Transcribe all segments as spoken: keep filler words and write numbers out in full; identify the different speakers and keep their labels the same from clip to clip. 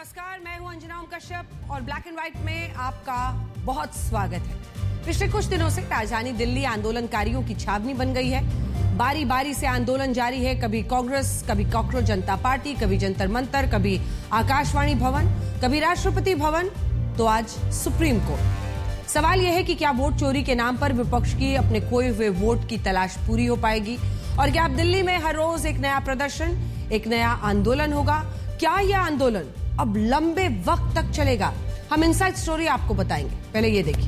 Speaker 1: नमस्कार, मैं हूं अंजना ओम कश्यप और ब्लैक एंड व्हाइट में आपका बहुत स्वागत है। पिछले कुछ दिनों से राजधानी दिल्ली आंदोलनकारियों की छावनी बन गई है। बारी बारी से आंदोलन जारी है, कभी कांग्रेस, कभी कॉकरोच जनता पार्टी, कभी जंतर मंतर, कभी आकाशवाणी भवन, कभी राष्ट्रपति भवन, तो आज सुप्रीम कोर्ट। सवाल यह है कि क्या वोट चोरी के नाम पर विपक्ष की अपने खोए हुए वोट की तलाश पूरी हो पाएगी और क्या अब दिल्ली में हर रोज एक नया प्रदर्शन, एक नया आंदोलन होगा? क्या यह आंदोलन अब लंबे वक्त तक चलेगा? हम इनसाइड स्टोरी आपको बताएंगे, पहले ये देखिए।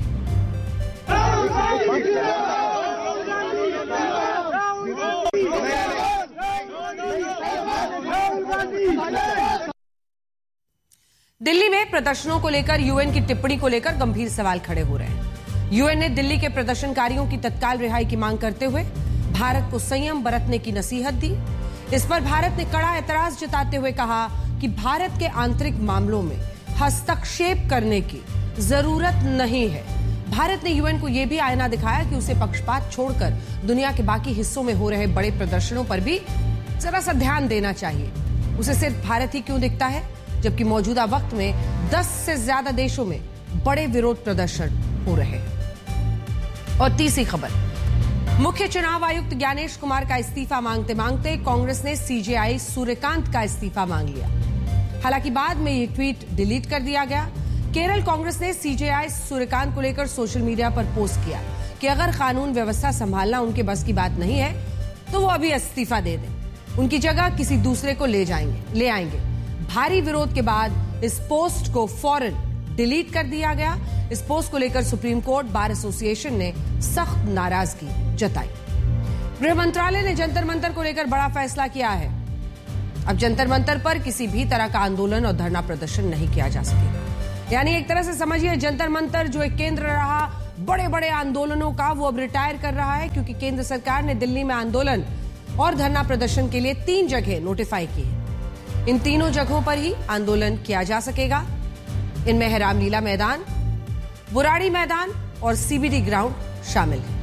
Speaker 1: दिल्ली में प्रदर्शनों को लेकर यूएन की टिप्पणी को लेकर गंभीर सवाल खड़े हो रहे हैं। यूएन ने दिल्ली के प्रदर्शनकारियों की तत्काल रिहाई की मांग करते हुए भारत को संयम बरतने की नसीहत दी। इस पर भारत ने कड़ा एतराज जताते हुए कहा कि भारत के आंतरिक मामलों में हस्तक्षेप करने की जरूरत नहीं है। भारत ने यूएन को यह भी आईना दिखाया कि उसे पक्षपात छोड़कर दुनिया के बाकी हिस्सों में हो रहे बड़े प्रदर्शनों पर भी जरा सा ध्यान देना चाहिए। उसे सिर्फ भारत ही क्यों दिखता है, जबकि मौजूदा वक्त में दस से ज्यादा देशों में बड़े विरोध प्रदर्शन हो रहे हैं। और तीसरी खबर, मुख्य चुनाव आयुक्त ज्ञानेश कुमार का इस्तीफा मांगते मांगते कांग्रेस ने सीजेआई सूर्यकांत का इस्तीफा मांग लिया। हालांकि बाद में यह ट्वीट डिलीट कर दिया गया। केरल कांग्रेस ने सीजेआई सूर्यकांत को लेकर सोशल मीडिया पर पोस्ट किया कि अगर कानून व्यवस्था संभालना उनके बस की बात नहीं है तो वो अभी इस्तीफा दे दें, उनकी जगह किसी दूसरे को ले जाएंगे ले आएंगे। भारी विरोध के बाद इस पोस्ट को फौरन डिलीट कर दिया गया। इस पोस्ट को लेकर सुप्रीम कोर्ट बार एसोसिएशन ने सख्त नाराजगी जताई। गृह मंत्रालय ने जंतर मंतर को लेकर बड़ा फैसला किया है। अब जंतर मंतर पर किसी भी तरह का आंदोलन और धरना प्रदर्शन नहीं किया जा सकेगा। यानी एक तरह से समझिए, जंतर मंतर जो एक केंद्र रहा बड़े बड़े आंदोलनों का, वो अब रिटायर कर रहा है, क्योंकि केंद्र सरकार ने दिल्ली में आंदोलन और धरना प्रदर्शन के लिए तीन जगह नोटिफाई की है। इन तीनों जगहों पर ही आंदोलन किया जा सकेगा। इनमें है रामलीला मैदान, बुराड़ी मैदान और सीबीडी ग्राउंड शामिल है।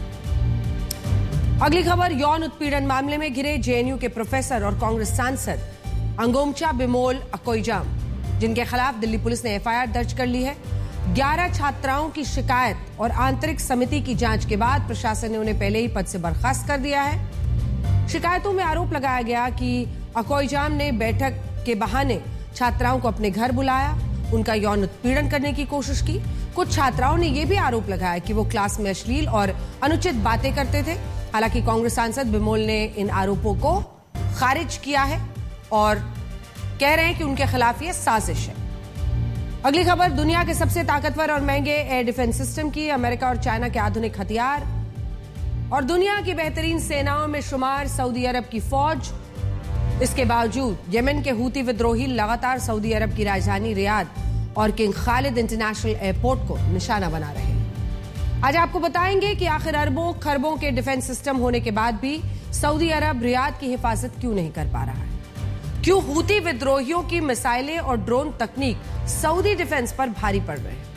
Speaker 1: अगली खबर, यौन उत्पीड़न मामले में घिरे जेएनयू के प्रोफेसर और कांग्रेस सांसद अंगोमचा बिमोल अकोइजाम, जिनके खिलाफ दिल्ली पुलिस ने एफआईआर दर्ज कर ली है। ग्यारह छात्राओं की शिकायत और आंतरिक समिति की जांच के बाद प्रशासन ने उन्हें पहले ही पद से बर्खास्त कर दिया है। शिकायतों में आरोप लगाया गया कि अकोइजाम ने बैठक के बहाने छात्राओं को अपने घर बुलाया, उनका यौन उत्पीड़न करने की कोशिश की। कुछ छात्राओं ने यह भी आरोप लगाया कि वो क्लास में अश्लील और अनुचित बातें करते थे। हालांकि कांग्रेस सांसद बिमोल ने इन आरोपों को खारिज किया है और कह रहे हैं कि उनके खिलाफ ये साजिश है। अगली खबर, दुनिया के सबसे ताकतवर और महंगे एयर डिफेंस सिस्टम की, अमेरिका और चाइना के आधुनिक हथियार और दुनिया की बेहतरीन सेनाओं में शुमार सऊदी अरब की फौज। इसके बावजूद येमेन के हूती विद्रोही लगातार सऊदी अरब की राजधानी रियाद और किंग खालिद इंटरनेशनल एयरपोर्ट को निशाना बना रहे हैं। आज आपको बताएंगे कि आखिर अरबों खरबों के डिफेंस सिस्टम होने के बाद भी सऊदी अरब रियाद की हिफाजत क्यों नहीं कर पा रहा है। क्यों हूती विद्रोहियों की मिसाइलें और ड्रोन तकनीक सऊदी डिफेंस पर भारी पड़ रहे हैं।